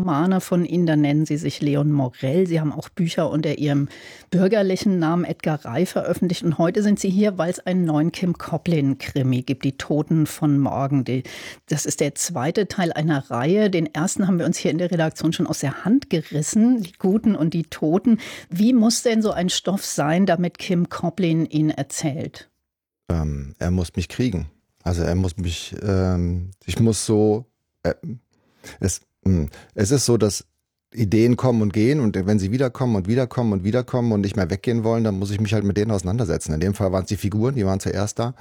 Romane von Ihnen, da nennen Sie sich Leon Morell. Sie haben auch Bücher unter Ihrem bürgerlichen Namen Edgar Rey veröffentlicht. Und heute sind Sie hier, weil es einen neuen Kim Coplin-Krimi gibt, Die Toten von morgen. Das ist der zweite Teil einer Reihe. Den ersten haben wir uns hier in der Redaktion schon aus der Hand gerissen, Die Guten und die Toten. Wie muss denn so ein Stoff sein, damit Kim Coplin ihn erzählt? Er muss mich kriegen. Also er muss mich, ich muss so, es ist so, dass Ideen kommen und gehen und wenn sie wiederkommen und wiederkommen und wiederkommen und nicht mehr weggehen wollen, dann muss ich mich halt mit denen auseinandersetzen. In dem Fall waren es die Figuren, die waren zuerst da.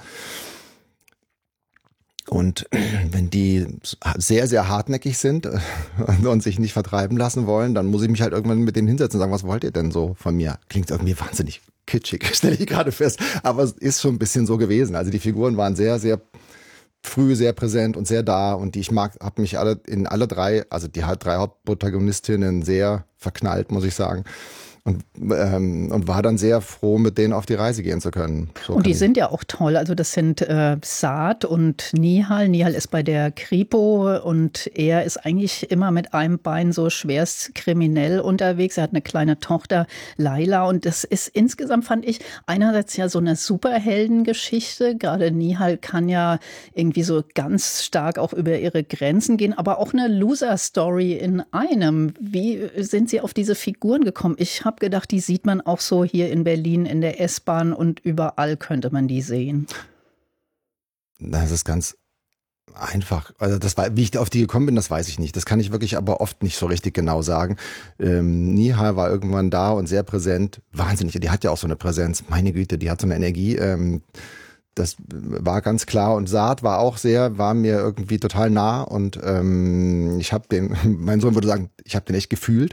Und wenn die sehr, sehr hartnäckig sind und sich nicht vertreiben lassen wollen, dann muss ich mich halt irgendwann mit denen hinsetzen und sagen, was wollt ihr denn so von mir? Klingt irgendwie wahnsinnig kitschig, stelle ich gerade fest. Aber es ist schon ein bisschen so gewesen. Also die Figuren waren sehr, sehr früh sehr präsent und sehr da und habe mich in alle drei, also die drei Hauptprotagonistinnen sehr verknallt, muss ich sagen. Und war dann sehr froh, mit denen auf die Reise gehen zu können. Und die sind ja auch toll. Also das sind Saad und Nihal. Nihal ist bei der Kripo und er ist eigentlich immer mit einem Bein so schwerst kriminell unterwegs. Er hat eine kleine Tochter, Laila. Und das ist insgesamt, fand ich, einerseits ja so eine Superheldengeschichte. Gerade Nihal kann ja irgendwie so ganz stark auch über ihre Grenzen gehen. Aber auch eine Loser-Story in einem. Wie sind Sie auf diese Figuren gekommen? Ich habe gedacht, die sieht man auch so hier in Berlin in der S-Bahn und überall könnte man die sehen. Das ist ganz einfach. Also wie ich auf die gekommen bin, das weiß ich nicht. Das kann ich wirklich aber oft nicht so richtig genau sagen. Nihal war irgendwann da und sehr präsent. Wahnsinnig. Die hat ja auch so eine Präsenz. Meine Güte, die hat so eine Energie. Das war ganz klar. Und Saad war mir irgendwie total nah. Und ich habe mein Sohn würde sagen, ich habe den echt gefühlt.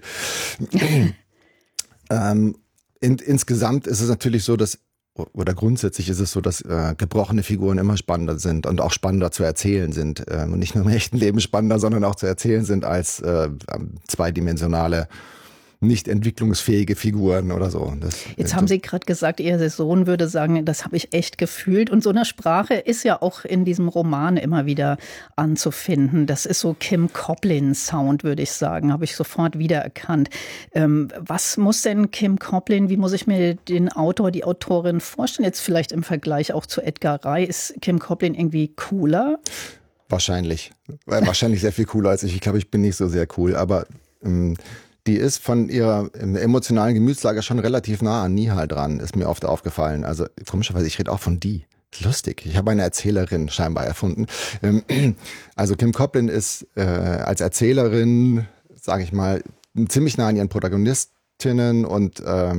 Insgesamt ist es natürlich so, oder grundsätzlich ist es so, dass gebrochene Figuren immer spannender sind und auch spannender zu erzählen sind. Und nicht nur im echten Leben spannender, sondern auch zu erzählen sind als zweidimensionale, nicht entwicklungsfähige Figuren oder so. Jetzt haben Sie gerade gesagt, Ihr Sohn würde sagen, das habe ich echt gefühlt. Und so eine Sprache ist ja auch in diesem Roman immer wieder anzufinden. Das ist so Kim Coplin-Sound, würde ich sagen, habe ich sofort wiedererkannt. Was muss denn Kim Coplin, wie muss ich mir den Autor, die Autorin vorstellen? Jetzt vielleicht im Vergleich auch zu Edgar Rey. Ist Kim Coplin irgendwie cooler? Wahrscheinlich. Wahrscheinlich sehr viel cooler als ich. Ich glaube, ich bin nicht so sehr cool, aber die ist von ihrer emotionalen Gemütslage schon relativ nah an Nihal dran, ist mir oft aufgefallen. Also komischerweise, ich rede auch von die. Lustig. Ich habe eine Erzählerin scheinbar erfunden. Also Kim Coplin ist als Erzählerin, sage ich mal, ziemlich nah an ihren Protagonistinnen und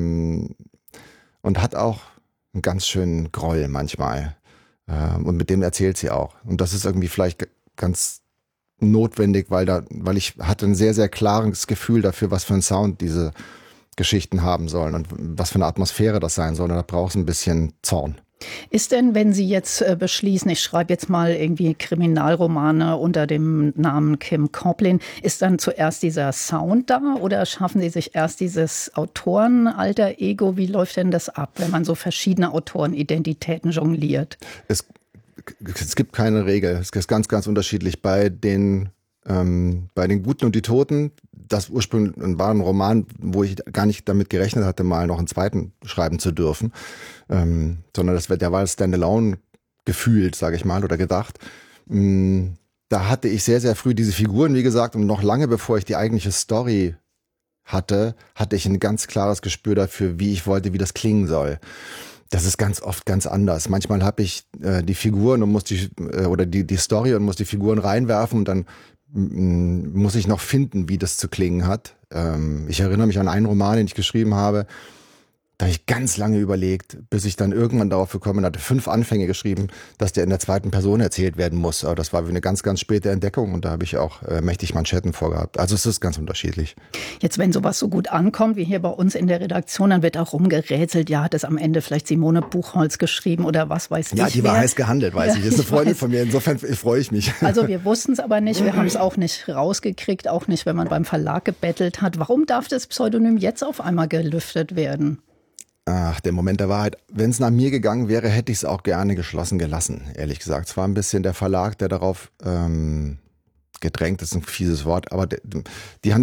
hat auch einen ganz schönen Groll manchmal. Und mit dem erzählt sie auch. Und das ist irgendwie vielleicht ganz notwendig, weil ich hatte ein sehr, sehr klares Gefühl dafür, was für einen Sound diese Geschichten haben sollen und was für eine Atmosphäre das sein soll. Und da braucht es ein bisschen Zorn. Ist denn, wenn Sie jetzt beschließen, ich schreibe jetzt mal irgendwie Kriminalromane unter dem Namen Kim Coplin, ist dann zuerst dieser Sound da oder schaffen Sie sich erst dieses Autoren-Alter-Ego? Wie läuft denn das ab, wenn man so verschiedene Autorenidentitäten jongliert? Es gibt keine Regel. Es ist ganz, ganz unterschiedlich. Bei den Guten und die Toten, das ursprünglich war ein Roman, wo ich gar nicht damit gerechnet hatte, mal noch einen zweiten schreiben zu dürfen, sondern der war standalone gefühlt, sage ich mal, oder gedacht. Da hatte ich sehr, sehr früh diese Figuren, wie gesagt, und noch lange bevor ich die eigentliche Story hatte ich ein ganz klares Gespür dafür, wie ich wollte, wie das klingen soll. Das ist ganz oft ganz anders. Manchmal habe ich die Figuren und muss die Story und muss die Figuren reinwerfen und dann muss ich noch finden, wie das zu klingen hat. Ich erinnere mich an einen Roman, den ich geschrieben habe. Da habe ich ganz lange überlegt, bis ich dann irgendwann darauf gekommen hatte, 5 Anfänge geschrieben, dass der in der zweiten Person erzählt werden muss. Aber das war eine ganz, ganz späte Entdeckung und da habe ich auch mächtig Manschetten vorgehabt. Also es ist ganz unterschiedlich. Jetzt, wenn sowas so gut ankommt, wie hier bei uns in der Redaktion, dann wird auch rumgerätselt, ja, hat es am Ende vielleicht Simone Buchholz geschrieben oder was weiß ich. Ja, die war heiß gehandelt, weiß ich. Das ist eine Freundin von mir, insofern freue ich mich. Also wir wussten es aber nicht, wir haben es auch nicht rausgekriegt, auch nicht, wenn man beim Verlag gebettelt hat. Warum darf das Pseudonym jetzt auf einmal gelüftet werden? Ach, der Moment der Wahrheit. Wenn es nach mir gegangen wäre, hätte ich es auch gerne geschlossen gelassen, ehrlich gesagt. Es war ein bisschen der Verlag, der darauf gedrängt ist, ein fieses Wort, aber die haben